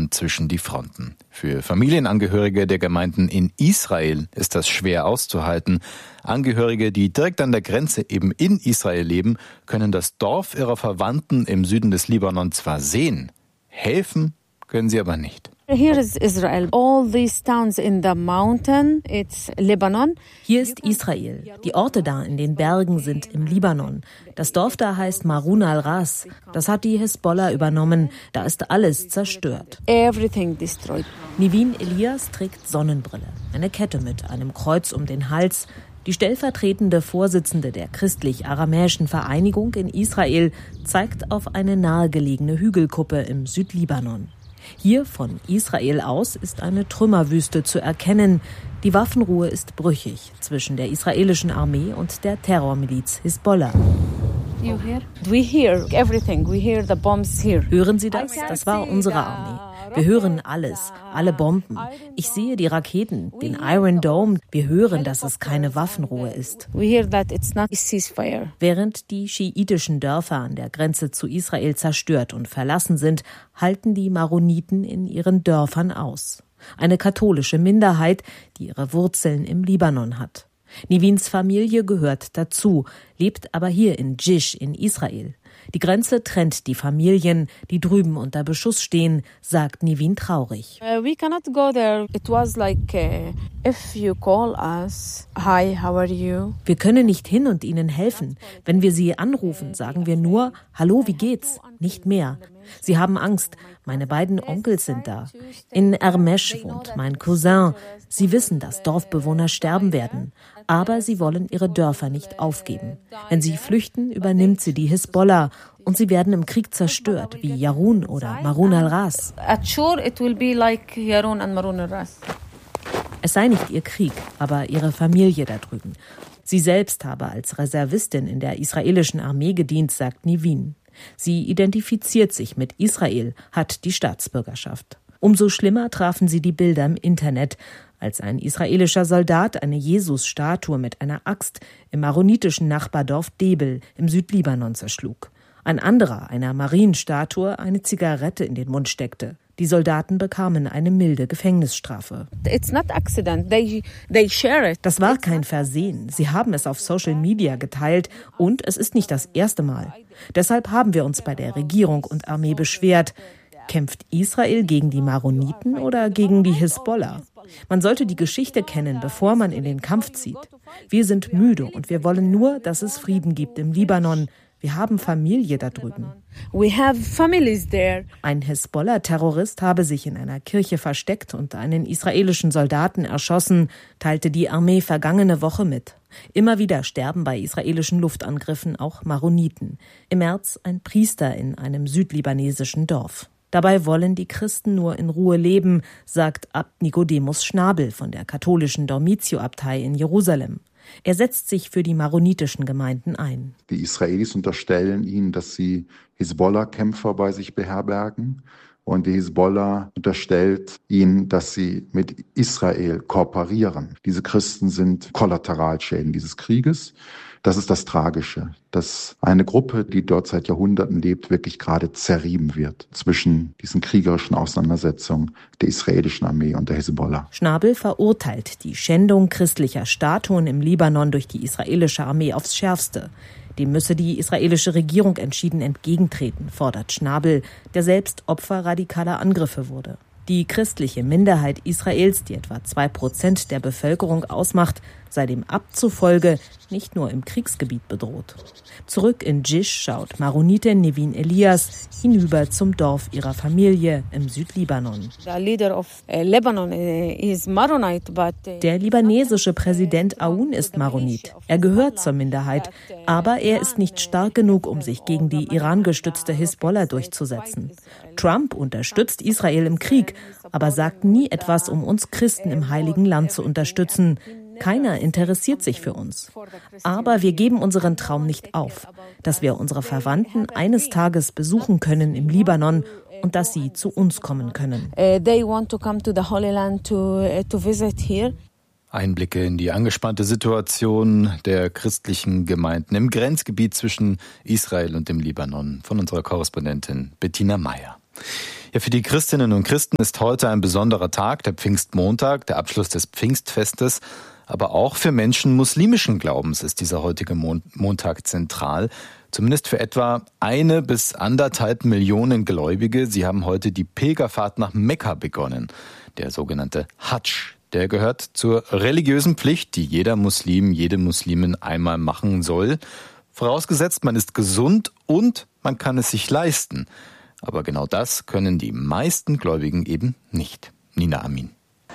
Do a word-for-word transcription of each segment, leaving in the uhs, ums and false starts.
Grenzen zwischen die Fronten. Für Familienangehörige der Gemeinden in Israel ist das schwer auszuhalten. Angehörige, die direkt an der Grenze eben in Israel leben, können das Dorf ihrer Verwandten im Süden des Libanon zwar sehen, helfen können sie aber nicht. Here is Israel. All these towns in the mountain, it's Lebanon. Hier ist Israel. Die Orte da in den Bergen sind im Libanon. Das Dorf da heißt Marun al-Ras. Das hat die Hisbollah übernommen. Da ist alles zerstört. Everything destroyed. Nivin Elias trägt Sonnenbrille, eine Kette mit einem Kreuz um den Hals. Die stellvertretende Vorsitzende der christlich-aramäischen Vereinigung in Israel zeigt auf eine nahegelegene Hügelkuppe im Südlibanon. Hier von Israel aus ist eine Trümmerwüste zu erkennen. Die Waffenruhe ist brüchig zwischen der israelischen Armee und der Terrormiliz Hisbollah. You hear? We hear everything. We hear the bombs here. Hören Sie das? Das war unsere Armee. Wir hören alles, alle Bomben. Ich sehe die Raketen, den Iron Dome. Wir hören, dass es keine Waffenruhe ist. We hear that it's not a ceasefire. Während die schiitischen Dörfer an der Grenze zu Israel zerstört und verlassen sind, halten die Maroniten in ihren Dörfern aus. Eine katholische Minderheit, die ihre Wurzeln im Libanon hat. Nivins Familie gehört dazu, lebt aber hier in Jish in Israel. Die Grenze trennt die Familien, die drüben unter Beschuss stehen, sagt Nivin traurig. Uh, we cannot go there. It was like uh, if you call us, hi, how are you? Wir können nicht hin und ihnen helfen. Wenn wir sie anrufen, sagen wir nur, hallo, wie geht's? Nicht mehr. Sie haben Angst. Meine beiden Onkels sind da. In Ermesh wohnt mein Cousin. Sie wissen, dass Dorfbewohner sterben werden. Aber sie wollen ihre Dörfer nicht aufgeben. Wenn sie flüchten, übernimmt sie die Hisbollah. Und sie werden im Krieg zerstört, wie Yarun oder Marun al-Ras. Es sei nicht ihr Krieg, aber ihre Familie da drüben. Sie selbst habe als Reservistin in der israelischen Armee gedient, sagt Nivin. Sie identifiziert sich mit Israel, hat die Staatsbürgerschaft. Umso schlimmer trafen sie die Bilder im Internet, als ein israelischer Soldat eine Jesus-Statue mit einer Axt im maronitischen Nachbardorf Debel im Südlibanon zerschlug. Ein anderer einer Marienstatue eine Zigarette in den Mund steckte. Die Soldaten bekamen eine milde Gefängnisstrafe. It's not accident. They, they share it. Das war kein Versehen. Sie haben es auf Social Media geteilt und es ist nicht das erste Mal. Deshalb haben wir uns bei der Regierung und Armee beschwert. Kämpft Israel gegen die Maroniten oder gegen die Hisbollah? Man sollte die Geschichte kennen, bevor man in den Kampf zieht. Wir sind müde und wir wollen nur, dass es Frieden gibt im Libanon. Wir haben Familie da drüben. We have families there. Ein Hisbollah-Terrorist habe sich in einer Kirche versteckt und einen israelischen Soldaten erschossen, teilte die Armee vergangene Woche mit. Immer wieder sterben bei israelischen Luftangriffen auch Maroniten. Im März ein Priester in einem südlibanesischen Dorf. Dabei wollen die Christen nur in Ruhe leben, sagt Abt Nicodemus Schnabel von der katholischen Dormitio-Abtei in Jerusalem. Er setzt sich für die maronitischen Gemeinden ein. Die Israelis unterstellen ihnen, dass sie Hisbollah-Kämpfer bei sich beherbergen. Und die Hisbollah unterstellt ihnen, dass sie mit Israel kooperieren. Diese Christen sind Kollateralschäden dieses Krieges. Das ist das Tragische, dass eine Gruppe, die dort seit Jahrhunderten lebt, wirklich gerade zerrieben wird zwischen diesen kriegerischen Auseinandersetzungen der israelischen Armee und der Hisbollah. Schnabel verurteilt die Schändung christlicher Statuen im Libanon durch die israelische Armee aufs Schärfste. Dem müsse die israelische Regierung entschieden entgegentreten, fordert Schnabel, der selbst Opfer radikaler Angriffe wurde. Die christliche Minderheit Israels, die etwa zwei Prozent der Bevölkerung ausmacht, sei dem abzufolge nicht nur im Kriegsgebiet bedroht. Zurück in Jish schaut Maronitin Nivin Elias hinüber zum Dorf ihrer Familie im Südlibanon. The leader of Lebanon is Maronite, but Der libanesische Präsident Aoun ist Maronit. Er gehört zur Minderheit, aber er ist nicht stark genug, um sich gegen die Iran-gestützte Hisbollah durchzusetzen. Trump unterstützt Israel im Krieg, aber sagt nie etwas, um uns Christen im Heiligen Land zu unterstützen. Keiner interessiert sich für uns. Aber wir geben unseren Traum nicht auf, dass wir unsere Verwandten eines Tages besuchen können im Libanon und dass sie zu uns kommen können. they want to come to the Holy Land to, to visit here. Einblicke in die angespannte Situation der christlichen Gemeinden im Grenzgebiet zwischen Israel und dem Libanon von unserer Korrespondentin Bettina Meyer. Ja, Ja, für die Christinnen und Christen ist heute ein besonderer Tag, der Pfingstmontag, der Abschluss des Pfingstfestes. Aber auch für Menschen muslimischen Glaubens ist dieser heutige Montag zentral. Zumindest für etwa eine bis anderthalb Millionen Gläubige. Sie haben heute die Pilgerfahrt nach Mekka begonnen. Der sogenannte Hadsch. Der gehört zur religiösen Pflicht, die jeder Muslim, jede Muslimin einmal machen soll. Vorausgesetzt, man ist gesund und man kann es sich leisten. Aber genau das können die meisten Gläubigen eben nicht. Nina Amin.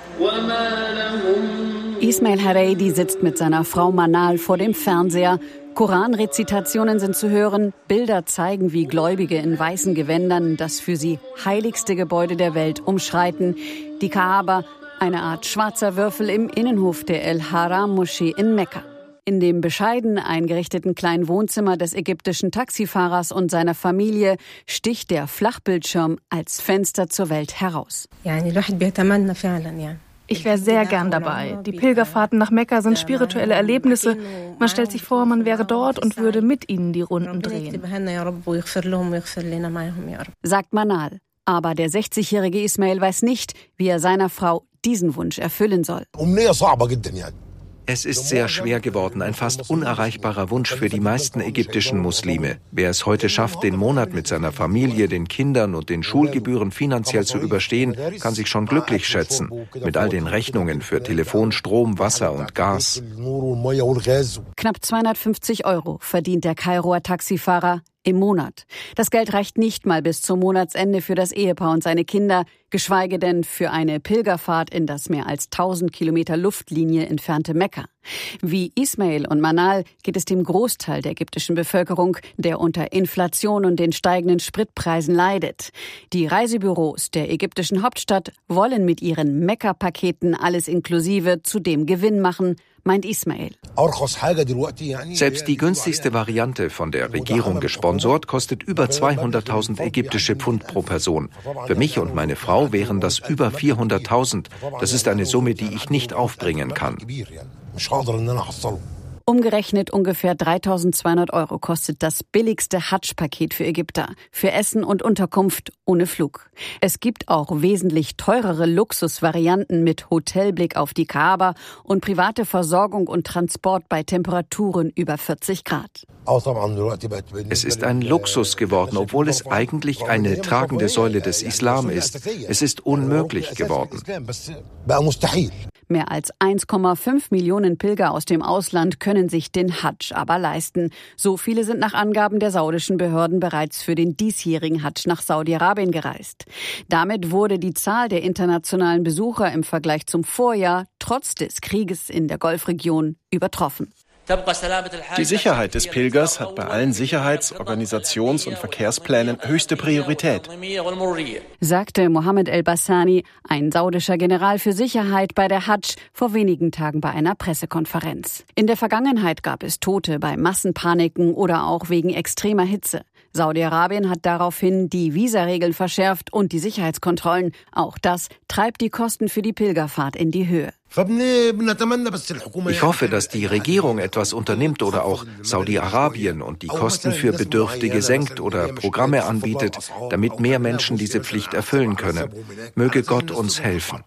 Ismail Hareidi sitzt mit seiner Frau Manal vor dem Fernseher. Koranrezitationen sind zu hören. Bilder zeigen, wie Gläubige in weißen Gewändern das für sie heiligste Gebäude der Welt umschreiten. Die Kaaba, eine Art schwarzer Würfel im Innenhof der El-Haram-Moschee in Mekka. In dem bescheiden eingerichteten kleinen Wohnzimmer des ägyptischen Taxifahrers und seiner Familie sticht der Flachbildschirm als Fenster zur Welt heraus. Ich wäre sehr gern dabei. Die Pilgerfahrten nach Mekka sind spirituelle Erlebnisse. Man stellt sich vor, man wäre dort und würde mit ihnen die Runden drehen. Sagt Manal. Aber der sechzigjährige Ismail weiß nicht, wie er seiner Frau diesen Wunsch erfüllen soll. Es ist sehr schwer geworden, ein fast unerreichbarer Wunsch für die meisten ägyptischen Muslime. Wer es heute schafft, den Monat mit seiner Familie, den Kindern und den Schulgebühren finanziell zu überstehen, kann sich schon glücklich schätzen. Mit all den Rechnungen für Telefon, Strom, Wasser und Gas. Knapp zweihundertfünfzig Euro verdient der Kairoer Taxifahrer im Monat. Das Geld reicht nicht mal bis zum Monatsende für das Ehepaar und seine Kinder, geschweige denn für eine Pilgerfahrt in das mehr als tausend Kilometer Luftlinie entfernte Mekka. Wie Ismail und Manal geht es dem Großteil der ägyptischen Bevölkerung, der unter Inflation und den steigenden Spritpreisen leidet. Die Reisebüros der ägyptischen Hauptstadt wollen mit ihren Mekka-Paketen alles inklusive zudem Gewinn machen, meint Ismail. Selbst die günstigste Variante, von der Regierung gesponsort, kostet über zweihunderttausend ägyptische Pfund pro Person. Für mich und meine Frau wären das über vierhunderttausend. Das ist eine Summe, die ich nicht aufbringen kann. Umgerechnet ungefähr dreitausendzweihundert Euro kostet das billigste Hadsch-Paket für Ägypter, für Essen und Unterkunft ohne Flug. Es gibt auch wesentlich teurere Luxusvarianten mit Hotelblick auf die Kaaba und private Versorgung und Transport bei Temperaturen über vierzig Grad. Es ist ein Luxus geworden, obwohl es eigentlich eine tragende Säule des Islam ist. Es ist unmöglich geworden. Mehr als eins Komma fünf Millionen Pilger aus dem Ausland können sich den Hadsch aber leisten. So viele sind nach Angaben der saudischen Behörden bereits für den diesjährigen Hadsch nach Saudi-Arabien gereist. Damit wurde die Zahl der internationalen Besucher im Vergleich zum Vorjahr trotz des Krieges in der Golfregion übertroffen. Die Sicherheit des Pilgers hat bei allen Sicherheits-, Organisations- und Verkehrsplänen höchste Priorität, sagte Mohammed El-Bassani, ein saudischer General für Sicherheit bei der Hadsch, vor wenigen Tagen bei einer Pressekonferenz. In der Vergangenheit gab es Tote bei Massenpaniken oder auch wegen extremer Hitze. Saudi-Arabien hat daraufhin die Visaregeln verschärft und die Sicherheitskontrollen. Auch das treibt die Kosten für die Pilgerfahrt in die Höhe. Ich hoffe, dass die Regierung etwas unternimmt oder auch Saudi-Arabien und die Kosten für Bedürftige senkt oder Programme anbietet, damit mehr Menschen diese Pflicht erfüllen können. Möge Gott uns helfen.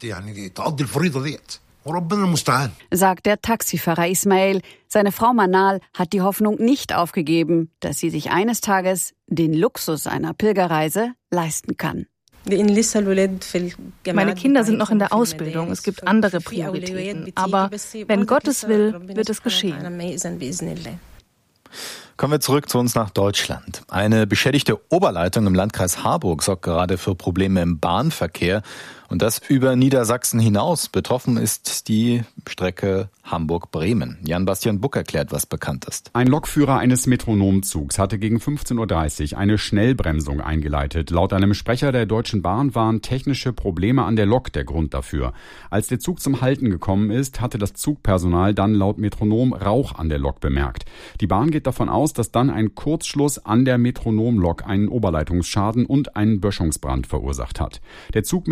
Sagt der Taxifahrer Ismail. Seine Frau Manal hat die Hoffnung nicht aufgegeben, dass sie sich eines Tages den Luxus einer Pilgerreise leisten kann. Meine Kinder sind noch in der Ausbildung. Es gibt andere Prioritäten. Aber wenn Gott es will, wird es geschehen. Kommen wir zurück zu uns nach Deutschland. Eine beschädigte Oberleitung im Landkreis Harburg sorgt gerade für Probleme im Bahnverkehr. Und das über Niedersachsen hinaus. Betroffen ist die Strecke Hamburg-Bremen. Jan-Bastian Buck erklärt, was bekannt ist. Ein Lokführer eines Metronomzugs hatte gegen fünfzehn Uhr dreißig eine Schnellbremsung eingeleitet. Laut einem Sprecher der Deutschen Bahn waren technische Probleme an der Lok der Grund dafür. Als der Zug zum Halten gekommen ist, hatte das Zugpersonal dann laut Metronom Rauch an der Lok bemerkt. Die Bahn geht davon aus, dass dann ein Kurzschluss an der Metronomlok einen Oberleitungsschaden und einen Böschungsbrand verursacht hat. Der Zug mit mehr als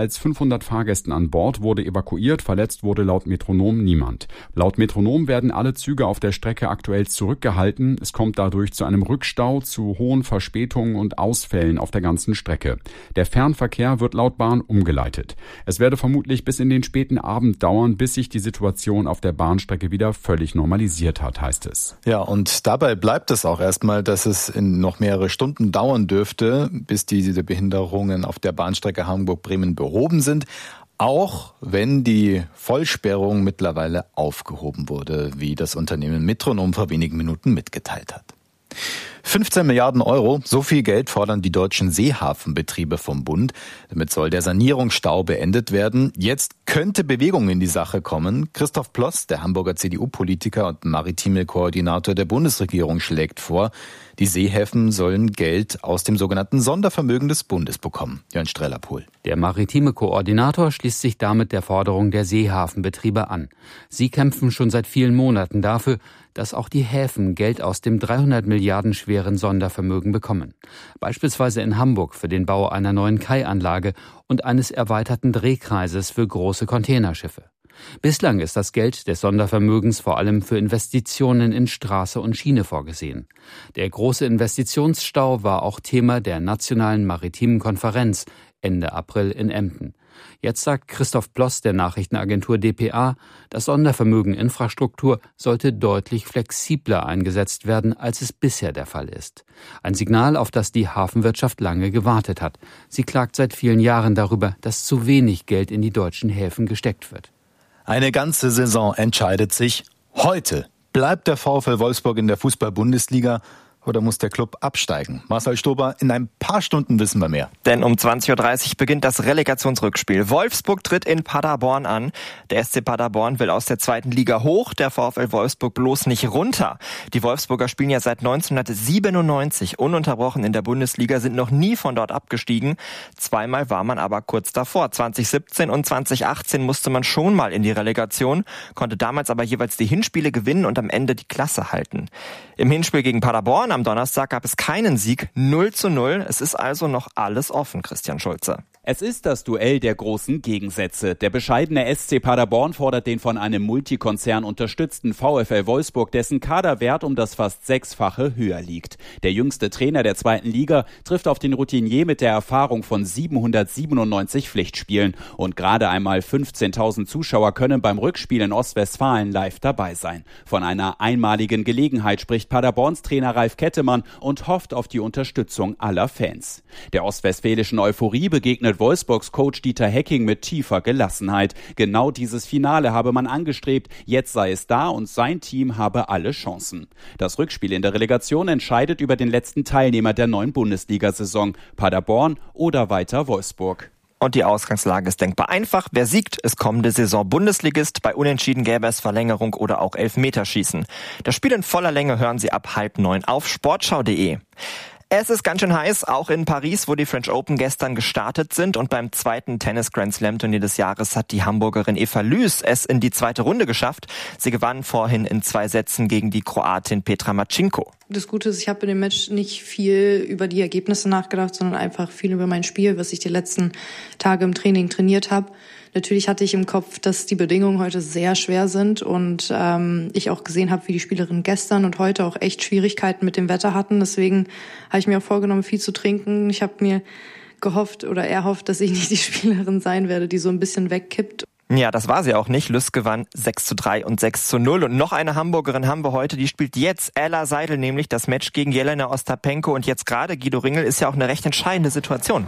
als fünfhundert Fahrgästen an Bord, wurde evakuiert. Verletzt wurde laut Metronom niemand. Laut Metronom werden alle Züge auf der Strecke aktuell zurückgehalten. Es kommt dadurch zu einem Rückstau, zu hohen Verspätungen und Ausfällen auf der ganzen Strecke. Der Fernverkehr wird laut Bahn umgeleitet. Es werde vermutlich bis in den späten Abend dauern, bis sich die Situation auf der Bahnstrecke wieder völlig normalisiert hat, heißt es. Ja, und dabei bleibt es auch erstmal, dass es in noch mehrere Stunden dauern dürfte, bis diese Behinderungen auf der Bahnstrecke Hamburg-Bremen behoben sind. Auch wenn die Vollsperrung mittlerweile aufgehoben wurde, wie das Unternehmen Metronom vor wenigen Minuten mitgeteilt hat. fünfzehn Milliarden Euro, so viel Geld fordern die deutschen Seehafenbetriebe vom Bund. Damit soll der Sanierungsstau beendet werden. Jetzt könnte Bewegung in die Sache kommen. Christoph Ploss, der Hamburger C D U-Politiker und maritime Koordinator der Bundesregierung, schlägt vor, die Seehäfen sollen Geld aus dem sogenannten Sondervermögen des Bundes bekommen. Jörn Strellerpohl. Der maritime Koordinator schließt sich damit der Forderung der Seehafenbetriebe an. Sie kämpfen schon seit vielen Monaten dafür, dass auch die Häfen Geld aus dem dreihundert Milliarden schweren Sondervermögen bekommen. Beispielsweise in Hamburg für den Bau einer neuen Kaianlage und eines erweiterten Drehkreises für große Containerschiffe. Bislang ist das Geld des Sondervermögens vor allem für Investitionen in Straße und Schiene vorgesehen. Der große Investitionsstau war auch Thema der Nationalen Maritimen Konferenz Ende April in Emden. Jetzt sagt Christoph Ploss der Nachrichtenagentur D P A, das Sondervermögen Infrastruktur sollte deutlich flexibler eingesetzt werden, als es bisher der Fall ist. Ein Signal, auf das die Hafenwirtschaft lange gewartet hat. Sie klagt seit vielen Jahren darüber, dass zu wenig Geld in die deutschen Häfen gesteckt wird. Eine ganze Saison entscheidet sich heute. Bleibt der VfL Wolfsburg in der Fußball-Bundesliga oder muss der Club absteigen? Marcel Stober, in ein paar Stunden wissen wir mehr. Denn um zwanzig Uhr dreißig beginnt das Relegationsrückspiel. Wolfsburg tritt in Paderborn an. Der S C Paderborn will aus der zweiten Liga hoch, der VfL Wolfsburg bloß nicht runter. Die Wolfsburger spielen ja seit neunzehnhundertsiebenundneunzig ununterbrochen in der Bundesliga, sind noch nie von dort abgestiegen. Zweimal war man aber kurz davor. zwanzig siebzehn und zwanzig achtzehn musste man schon mal in die Relegation, konnte damals aber jeweils die Hinspiele gewinnen und am Ende die Klasse halten. Im Hinspiel gegen Paderborn am Donnerstag gab es keinen Sieg, null zu null. Es ist also noch alles offen, Christian Schulze. Es ist das Duell der großen Gegensätze. Der bescheidene S C Paderborn fordert den von einem Multikonzern unterstützten VfL Wolfsburg, dessen Kaderwert um das fast sechsfache höher liegt. Der jüngste Trainer der zweiten Liga trifft auf den Routinier mit der Erfahrung von siebenhundertsiebenundneunzig Pflichtspielen. Und gerade einmal fünfzehntausend Zuschauer können beim Rückspiel in Ostwestfalen live dabei sein. Von einer einmaligen Gelegenheit spricht Paderborns Trainer Ralf Kettemann und hofft auf die Unterstützung aller Fans. Der ostwestfälischen Euphorie begegnet Wolfsburgs Coach Dieter Hecking mit tiefer Gelassenheit. Genau dieses Finale habe man angestrebt, jetzt sei es da und sein Team habe alle Chancen. Das Rückspiel in der Relegation entscheidet über den letzten Teilnehmer der neuen Bundesliga-Saison, Paderborn oder weiter Wolfsburg. Und die Ausgangslage ist denkbar einfach. Wer siegt, ist kommende Saison Bundesligist. Bei Unentschieden gäbe es Verlängerung oder auch Elfmeterschießen. Das Spiel in voller Länge hören Sie ab halb neun auf sportschau punkt de. Es ist ganz schön heiß, auch in Paris, wo die French Open gestern gestartet sind. Und beim zweiten Tennis-Grand-Slam-Turnier des Jahres hat die Hamburgerin Eva Lüß es in die zweite Runde geschafft. Sie gewann vorhin in zwei Sätzen gegen die Kroatin Petra Marcinko. Das Gute ist, ich habe in dem Match nicht viel über die Ergebnisse nachgedacht, sondern einfach viel über mein Spiel, was ich die letzten Tage im Training trainiert habe. Natürlich hatte ich im Kopf, dass die Bedingungen heute sehr schwer sind und ähm, ich auch gesehen habe, wie die Spielerinnen gestern und heute auch echt Schwierigkeiten mit dem Wetter hatten. Deswegen habe ich mir auch vorgenommen, viel zu trinken. Ich habe mir gehofft oder erhofft, dass ich nicht die Spielerin sein werde, die so ein bisschen wegkippt. Ja, das war sie auch nicht. Lüß gewann sechs zu drei und sechs zu null. Und noch eine Hamburgerin haben wir heute, die spielt jetzt Ella Seidel, nämlich das Match gegen Jelena Ostapenko. Und jetzt gerade Guido Ringel ist ja auch eine recht entscheidende Situation.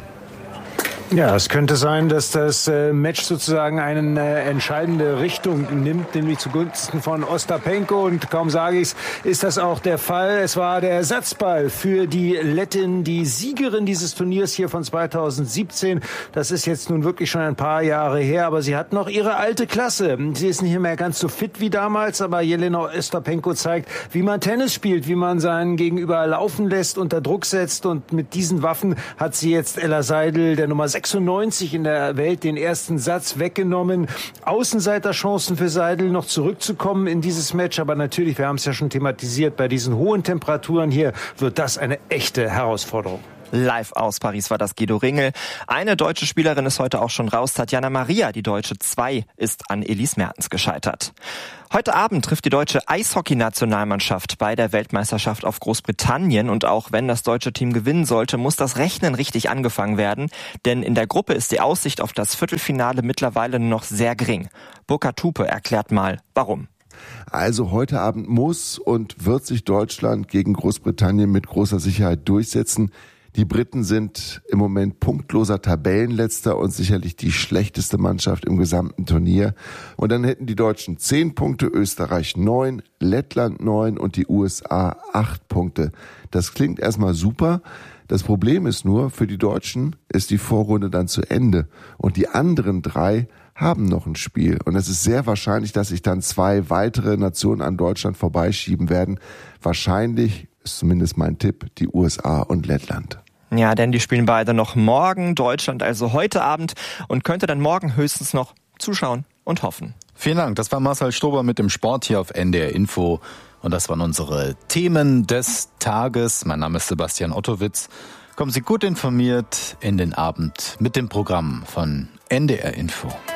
Ja, es könnte sein, dass das äh, Match sozusagen eine äh, entscheidende Richtung nimmt, nämlich zugunsten von Ostapenko. Und kaum sage ich's, ist das auch der Fall. Es war der Ersatzball für die Lettin, die Siegerin dieses Turniers hier von zweitausendsiebzehn. Das ist jetzt nun wirklich schon ein paar Jahre her, aber sie hat noch ihre alte Klasse. Sie ist nicht mehr ganz so fit wie damals, aber Jelena Ostapenko zeigt, wie man Tennis spielt, wie man seinen Gegenüber laufen lässt, unter Druck setzt. Und mit diesen Waffen hat sie jetzt Ella Seidel, der Nummer sechsundneunzig in der Welt, den ersten Satz weggenommen. Außenseiterchancen für Seidel noch zurückzukommen in dieses Match, aber natürlich, wir haben es ja schon thematisiert, bei diesen hohen Temperaturen hier wird das eine echte Herausforderung. Live aus Paris war das Guido Ringel. Eine deutsche Spielerin ist heute auch schon raus. Tatjana Maria, die deutsche zwei, ist an Elise Mertens gescheitert. Heute Abend trifft die deutsche Eishockey-Nationalmannschaft bei der Weltmeisterschaft auf Großbritannien. Und auch wenn das deutsche Team gewinnen sollte, muss das Rechnen richtig angefangen werden. Denn in der Gruppe ist die Aussicht auf das Viertelfinale mittlerweile noch sehr gering. Burkhard Tupe erklärt mal, warum. Also heute Abend muss und wird sich Deutschland gegen Großbritannien mit großer Sicherheit durchsetzen. Die Briten sind im Moment punktloser Tabellenletzter und sicherlich die schlechteste Mannschaft im gesamten Turnier. Und dann hätten die Deutschen zehn Punkte, Österreich neun, Lettland neun und die U S A acht Punkte. Das klingt erstmal super. Das Problem ist nur, für die Deutschen ist die Vorrunde dann zu Ende. Und die anderen drei haben noch ein Spiel. Und es ist sehr wahrscheinlich, dass sich dann zwei weitere Nationen an Deutschland vorbeischieben werden. Wahrscheinlich, ist zumindest mein Tipp, die U S A und Lettland. Ja, denn die spielen beide noch morgen, Deutschland also heute Abend und könnte dann morgen höchstens noch zuschauen und hoffen. Vielen Dank, das war Marcel Stober mit dem Sport hier auf N D R Info. Und das waren unsere Themen des Tages. Mein Name ist Sebastian Ottowitz. Kommen Sie gut informiert in den Abend mit dem Programm von N D R Info.